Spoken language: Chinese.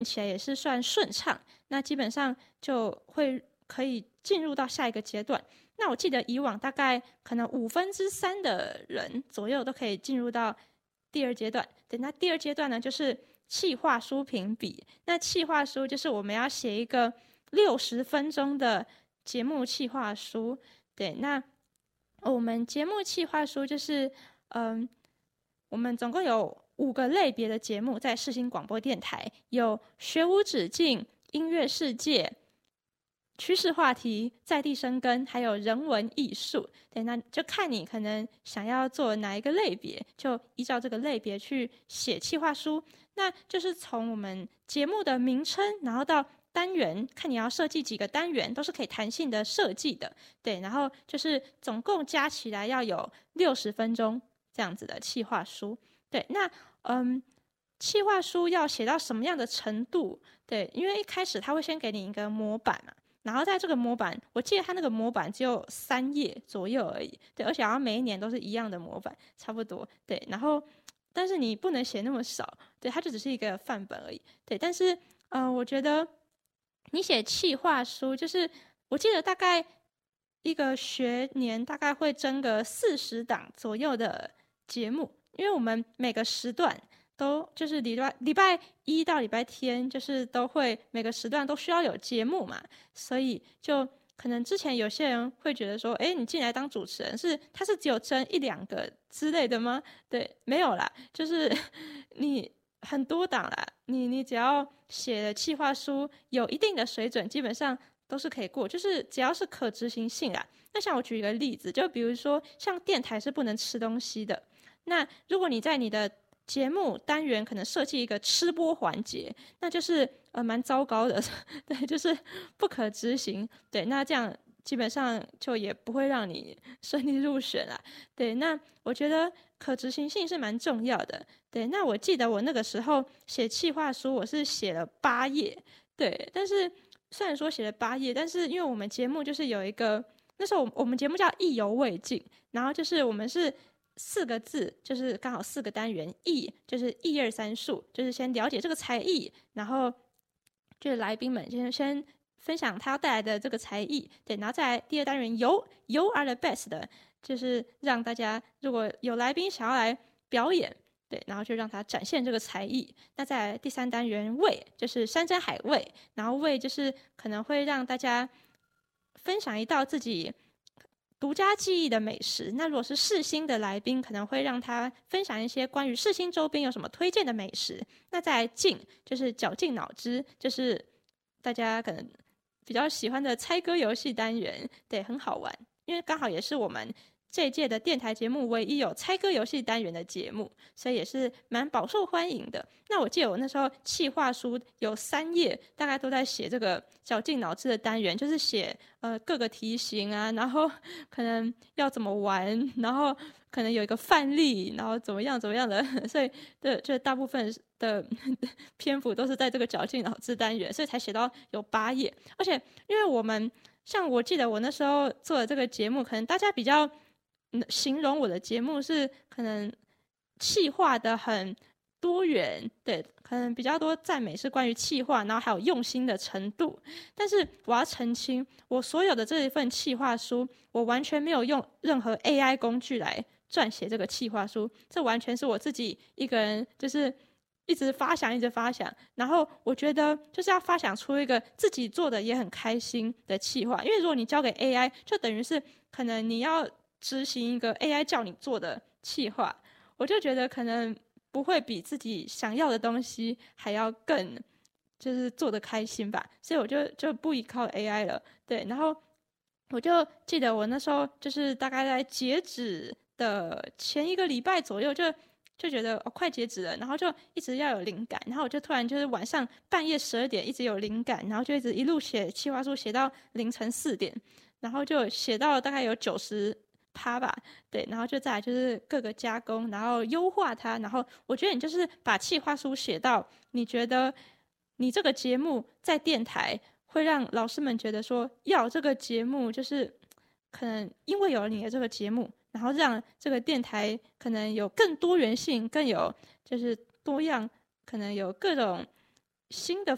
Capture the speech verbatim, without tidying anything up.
起来也是算顺畅，那基本上就会可以进入到下一个阶段。那我记得以往大概可能五分之三的人左右都可以进入到第二阶段。对，那第二阶段呢，就是企划书评比。那企划书就是我们要写一个六十分钟的节目企划书。对，那我们节目企划书就是，嗯，我们总共有五个类别的节目在世新广播电台，有学无止境、音乐世界、趋势话题、在地生根，还有人文艺术。对，那就看你可能想要做哪一个类别，就依照这个类别去写企划书。那就是从我们节目的名称，然后到单元，看你要设计几个单元，都是可以弹性的设计的。对，然后就是总共加起来要有六十分钟这样子的企划书。对，那嗯，企划书要写到什么样的程度？对，因为一开始他会先给你一个模板嘛。然后在这个模板，我记得它那个模板只有三页左右而已，对，而且好像每一年都是一样的模板，差不多，对。然后，但是你不能写那么少，对，它就只是一个范本而已，对。但是，呃，我觉得你写企划书，就是我记得大概一个学年大概会征个四十档左右的节目，因为我们每个时段。都就是礼拜礼拜一到礼拜天，就是都会每个时段都需要有节目嘛，所以就可能之前有些人会觉得说，哎，你进来当主持人是他是只有争一两个之类的吗？对，没有啦，就是你很多档啦，你你只要写的企划书有一定的水准，基本上都是可以过，就是只要是可执行性啦。那像我举一个例子，就比如说像电台是不能吃东西的，那如果你在你的节目单元可能设计一个吃播环节，那就是呃蛮糟糕的，对，就是不可执行。对，那这样基本上就也不会让你顺利入选啦。对，那我觉得可执行性是蛮重要的。对，那我记得我那个时候写企划书，我是写了八页。对，但是虽然说写了八页，但是因为我们节目就是有一个那时候我们节目叫意犹未尽，然后就是我们是。四个字就是刚好四个单元，艺就是一二三数，就是先了解这个才艺，然后就是来宾们先先分享他要带来的这个才艺，对，然后再来第二单元游游 are the best 的，就是让大家如果有来宾想要来表演，对，然后就让他展现这个才艺。那在第三单元味就是山珍海味，然后味就是可能会让大家分享一道自己。独家记忆的美食，那如果是世新的来宾，可能会让他分享一些关于世新周边有什么推荐的美食。那再来劲，就是绞尽脑汁，就是大家可能比较喜欢的猜歌游戏单元，对，很好玩，因为刚好也是我们这一届的电台节目唯一有猜歌游戏单元的节目，所以也是蛮饱受欢迎的。那我记得我那时候企划书有三页，大概都在写这个绞尽脑汁的单元，就是写呃各个题型啊，然后可能要怎么玩，然后可能有一个范例，然后怎么样怎么样的，所以的就大部分的篇幅都是在这个绞尽脑汁单元，所以才写到有八页。而且因为我们像我记得我那时候做的这个节目，可能大家比较。形容我的节目是可能企划的很多元，对，可能比较多赞美是关于企划，然后还有用心的程度。但是我要澄清，我所有的这一份企划书，我完全没有用任何 A I 工具来撰写这个企划书，这完全是我自己一个人，就是一直发想，一直发想。然后我觉得就是要发想出一个自己做的也很开心的企划，因为如果你交给 A I， 就等于是可能你要。执行一个 A I 叫你做的企划，我就觉得可能不会比自己想要的东西还要更就是做得开心吧，所以我就就不依靠 A I 了。对，然后我就记得我那时候就是大概在截止的前一个礼拜左右就。就觉得哦，快截止了，然后就一直要有灵感，然后我就突然就是晚上半夜十二点一直有灵感，然后就一直一路写企划书写到凌晨四点，然后就写到大概有九十。趴吧，对，然后就再来就是各个加工，然后优化它，然后我觉得你就是把企划书写到你觉得你这个节目在电台会让老师们觉得说，要这个节目就是可能因为有了你的这个节目，然后让这个电台可能有更多元性，更有就是多样，可能有各种新的